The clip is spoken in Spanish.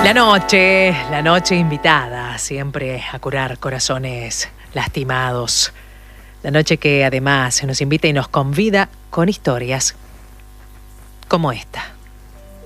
La noche invitada siempre a curar corazones lastimados. La noche que además nos invita y nos convida con historias como esta.